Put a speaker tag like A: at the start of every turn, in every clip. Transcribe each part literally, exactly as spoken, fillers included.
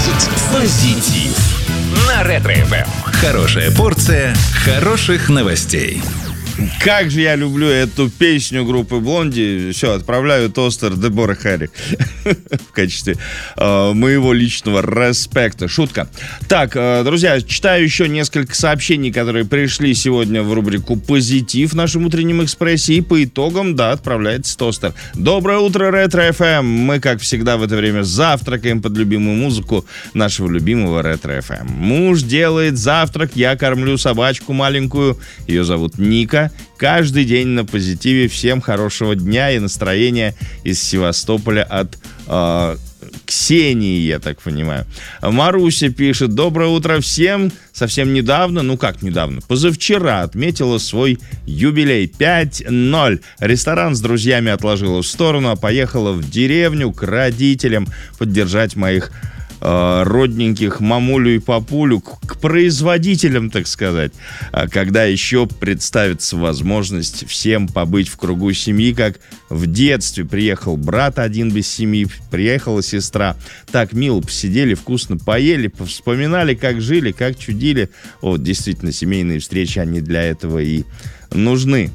A: Позитив на Ретро-эф эм. Хорошая порция хороших новостей.
B: Как же я люблю эту песню группы Блонди. Все, отправляю тостер Дебора Харри в качестве э, моего личного респекта. Шутка. Так, э, друзья, читаю еще несколько сообщений, которые пришли сегодня в рубрику «Позитив» в нашем утреннем экспрессе. И по итогам, да, отправляется тостер. Доброе утро, Ретро-эф эм. Мы, как всегда, в это время завтракаем под любимую музыку нашего любимого Ретро-эф эм. Муж делает завтрак, я кормлю собачку маленькую. Ее зовут Ника. Каждый день на позитиве. Всем хорошего дня и настроения из Севастополя от э, Ксении, я так понимаю. Маруся пишет: доброе утро всем. Совсем недавно, ну как недавно, позавчера отметила свой юбилей пять ноль. Ресторан с друзьями отложила в сторону, а поехала в деревню к родителям поддержать моих родненьких мамулю и папулю, к производителям, так сказать, когда еще представится возможность всем побыть в кругу семьи, как в детстве. Приехал брат один без семьи, приехала сестра. Так мило посидели, вкусно поели, вспоминали, как жили, как чудили. Вот, действительно, семейные встречи, они для этого и нужны.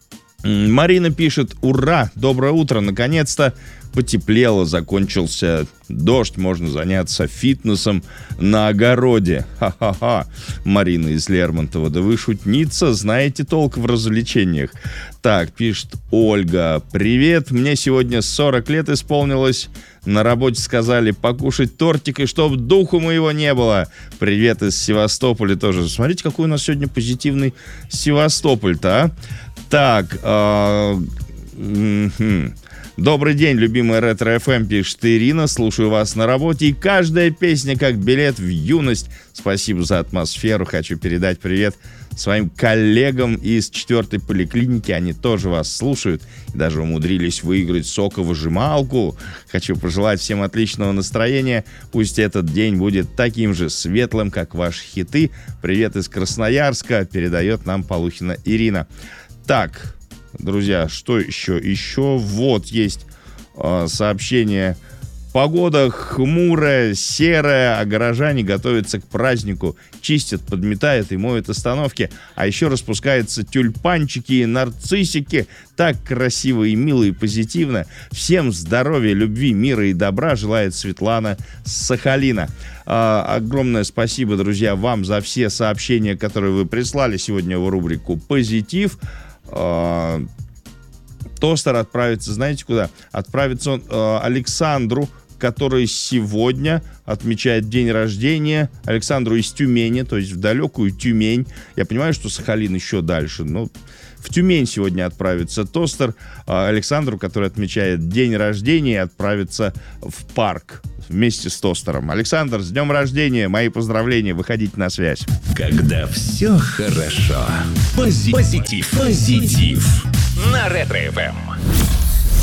B: Марина пишет: ура, доброе утро, наконец-то потеплело, закончился дождь, можно заняться фитнесом на огороде. Ха-ха-ха. Марина из Лермонтова: да вы шутница, знаете толк в развлечениях. Так, пишет Ольга: привет, мне сегодня сорок лет исполнилось. На работе сказали покушать тортик, и чтоб духу моего не было. Привет из Севастополя тоже. Смотрите, какой у нас сегодня позитивный Севастополь-то, а. Так, э- м-м-м. Добрый день, любимая Ретро-эф эм, пишет Ирина. Слушаю вас на работе, и каждая песня как билет в юность. Спасибо за атмосферу. Хочу передать привет своим коллегам из четвертой поликлиники. Они тоже вас слушают и даже умудрились выиграть соковыжималку. Хочу пожелать всем отличного настроения. Пусть этот день будет таким же светлым, как ваши хиты. Привет из Красноярска. Передает нам Полухина Ирина. Так, друзья, что еще? Еще вот есть э, сообщение. Погода хмурая, серая, а горожане готовятся к празднику. Чистят, подметают и моют остановки. А еще распускаются тюльпанчики и нарциссики. Так красиво и мило и позитивно. Всем здоровья, любви, мира и добра желает Светлана с Сахалина. А, огромное спасибо, друзья, вам за все сообщения, которые вы прислали сегодня в рубрику «Позитив». Uh, тостер отправится, знаете куда? Отправится он uh, Александру, который сегодня отмечает день рождения. Александру из Тюмени, то есть в далекую Тюмень. Я понимаю, что Сахалин еще дальше, но в Тюмень сегодня отправится тостер. uh, Александру, который отмечает день рождения, и отправится в парк вместе с тостером. Александр, с днем рождения, мои поздравления, выходите на связь.
A: Когда все хорошо. Пози- позитив. Позитив. На Ретро-эф эм.